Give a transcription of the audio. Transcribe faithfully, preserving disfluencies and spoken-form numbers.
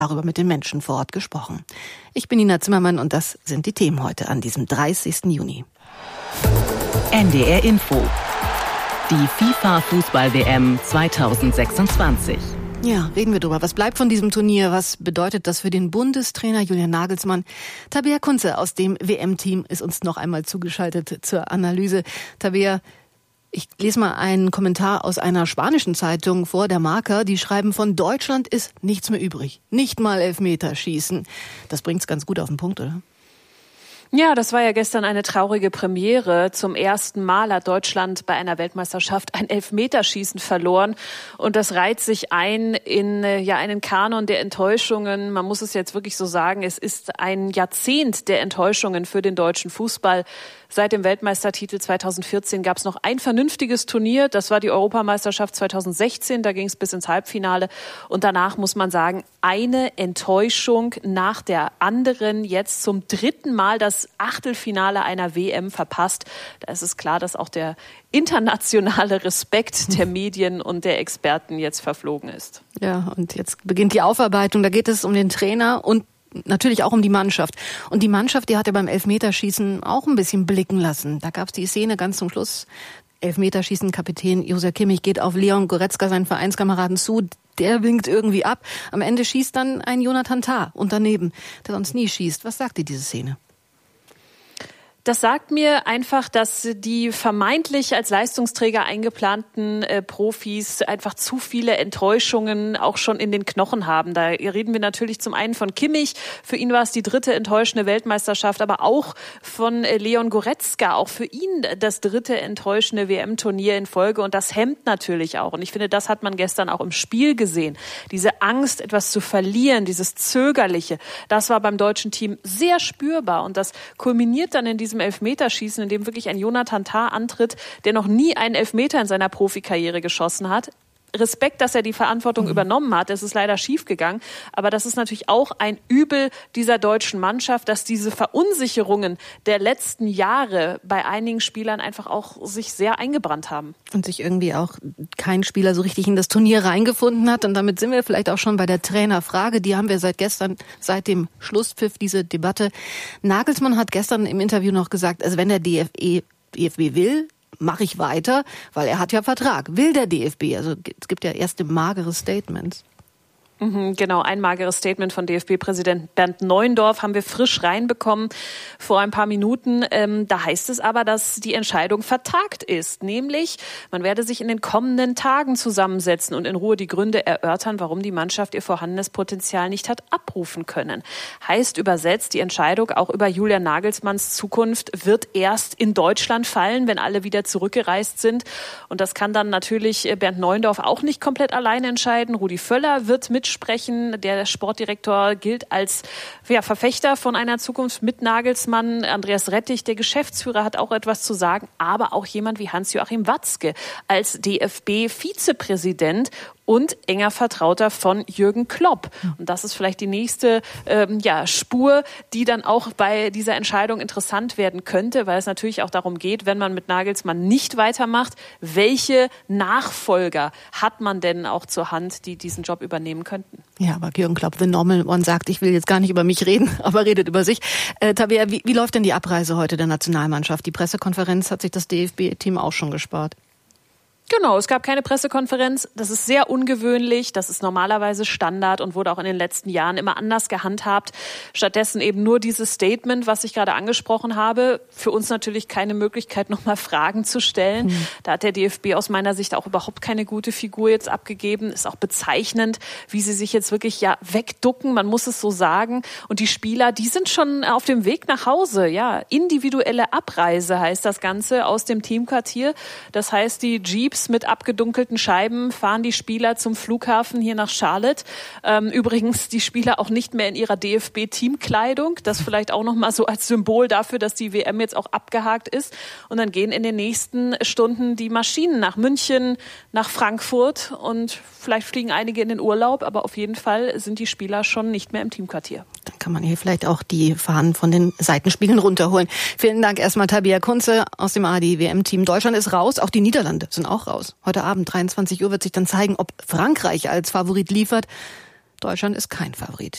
darüber mit den Menschen vor Ort gesprochen. Ich bin Nina Zimmermann und das sind die Themen heute an diesem dreißigsten Juni. N D R Info. Die FIFA-Fußball-W M zweitausendsechsundzwanzig. Ja, reden wir drüber. Was bleibt von diesem Turnier? Was bedeutet das für den Bundestrainer Julian Nagelsmann? Tabea Kunze aus dem W M-Team ist uns noch einmal zugeschaltet zur Analyse. Tabea, ich lese mal einen Kommentar aus einer spanischen Zeitung vor, der Marca. Die schreiben, von Deutschland ist nichts mehr übrig. Nicht mal Elfmeterschießen. Das bringt's ganz gut auf den Punkt, oder? Ja, das war ja gestern eine traurige Premiere. Zum ersten Mal hat Deutschland bei einer Weltmeisterschaft ein Elfmeterschießen verloren. Und das reiht sich ein in ja einen Kanon der Enttäuschungen. Man muss es jetzt wirklich so sagen, es ist ein Jahrzehnt der Enttäuschungen für den deutschen Fußball. Seit dem Weltmeistertitel zweitausendvierzehn gab es noch ein vernünftiges Turnier. Das war die Europameisterschaft zweitausendsechzehn. Da ging es bis ins Halbfinale. Und danach muss man sagen, eine Enttäuschung nach der anderen. Jetzt zum dritten Mal das Achtelfinale einer W M verpasst. Da ist es klar, dass auch der internationale Respekt der Medien und der Experten jetzt verflogen ist. Ja, und jetzt beginnt die Aufarbeitung. Da geht es um den Trainer und natürlich auch um die Mannschaft. Und die Mannschaft, die hat ja beim Elfmeterschießen auch ein bisschen blicken lassen. Da gab es die Szene ganz zum Schluss. Elfmeterschießen, Kapitän Josef Kimmich geht auf Leon Goretzka, seinen Vereinskameraden, zu. Der winkt irgendwie ab. Am Ende schießt dann ein Jonathan Tah und daneben, der sonst nie schießt. Was sagt dir diese Szene? Das sagt mir einfach, dass die vermeintlich als Leistungsträger eingeplanten äh, Profis einfach zu viele Enttäuschungen auch schon in den Knochen haben. Da reden wir natürlich zum einen von Kimmich. Für ihn war es die dritte enttäuschende Weltmeisterschaft, aber auch von äh, Leon Goretzka. Auch für ihn das dritte enttäuschende W M-Turnier in Folge. Und das hemmt natürlich auch. Und ich finde, das hat man gestern auch im Spiel gesehen. Diese Angst, etwas zu verlieren, dieses Zögerliche, das war beim deutschen Team sehr spürbar. Und das kulminiert dann in diesem Elfmeterschießen, in dem wirklich ein Jonathan Tah antritt, der noch nie einen Elfmeter in seiner Profikarriere geschossen hat. Respekt, dass er die Verantwortung mhm. übernommen hat. Es ist leider schiefgegangen. Aber das ist natürlich auch ein Übel dieser deutschen Mannschaft, dass diese Verunsicherungen der letzten Jahre bei einigen Spielern einfach auch sich sehr eingebrannt haben. Und sich irgendwie auch kein Spieler so richtig in das Turnier reingefunden hat. Und damit sind wir vielleicht auch schon bei der Trainerfrage. Die haben wir seit gestern, seit dem Schlusspfiff, diese Debatte. Nagelsmann hat gestern im Interview noch gesagt, also wenn der D F B will, mache ich weiter, weil er hat ja Vertrag. Will der D F B? Also es gibt ja erste magere Statements. Genau, ein mageres Statement von D F B-Präsident Bernd Neuendorf haben wir frisch reinbekommen vor ein paar Minuten. Ähm, da heißt es aber, dass die Entscheidung vertagt ist. Nämlich, man werde sich in den kommenden Tagen zusammensetzen und in Ruhe die Gründe erörtern, warum die Mannschaft ihr vorhandenes Potenzial nicht hat abrufen können. Heißt übersetzt, die Entscheidung auch über Julian Nagelsmanns Zukunft wird erst in Deutschland fallen, wenn alle wieder zurückgereist sind. Und das kann dann natürlich Bernd Neuendorf auch nicht komplett allein entscheiden. Rudi Völler wird mit sprechen. Der Sportdirektor gilt als ja, Verfechter von einer Zukunft mit Nagelsmann. Andreas Rettich, der Geschäftsführer, hat auch etwas zu sagen, aber auch jemand wie Hans-Joachim Watzke als D F B-Vizepräsident und enger Vertrauter von Jürgen Klopp. Und das ist vielleicht die nächste ähm, ja, Spur, die dann auch bei dieser Entscheidung interessant werden könnte, weil es natürlich auch darum geht, wenn man mit Nagelsmann nicht weitermacht, welche Nachfolger hat man denn auch zur Hand, die diesen Job übernehmen könnten? Ja, aber Jürgen Klopp, the normal one, sagt, ich will jetzt gar nicht über mich reden, aber redet über sich. Äh, Tabea, wie, wie läuft denn die Abreise heute der Nationalmannschaft? Die Pressekonferenz hat sich das D F B-Team auch schon gespart. Genau, es gab keine Pressekonferenz. Das ist sehr ungewöhnlich. Das ist normalerweise Standard und wurde auch in den letzten Jahren immer anders gehandhabt. Stattdessen eben nur dieses Statement, was ich gerade angesprochen habe. Für uns natürlich keine Möglichkeit, nochmal Fragen zu stellen. Mhm. Da hat der D F B aus meiner Sicht auch überhaupt keine gute Figur jetzt abgegeben. Ist auch bezeichnend, wie sie sich jetzt wirklich ja wegducken. Man muss es so sagen. Und die Spieler, die sind schon auf dem Weg nach Hause. Ja, individuelle Abreise heißt das Ganze aus dem Teamquartier. Das heißt, die Jeeps mit abgedunkelten Scheiben fahren die Spieler zum Flughafen hier nach Charlotte. Ähm, übrigens die Spieler auch nicht mehr in ihrer D F B-Teamkleidung. Das vielleicht auch nochmal so als Symbol dafür, dass die W M jetzt auch abgehakt ist. Und dann gehen in den nächsten Stunden die Maschinen nach München, nach Frankfurt und vielleicht fliegen einige in den Urlaub. Aber auf jeden Fall sind die Spieler schon nicht mehr im Teamquartier. Dann kann man hier vielleicht auch die Fahnen von den Seitenspielen runterholen. Vielen Dank erstmal Tabea Kunze aus dem A R D W M-Team. Deutschland ist raus, auch die Niederlande sind auch raus. Heute Abend, dreiundzwanzig Uhr, wird sich dann zeigen, ob Frankreich als Favorit liefert. Deutschland ist kein Favorit.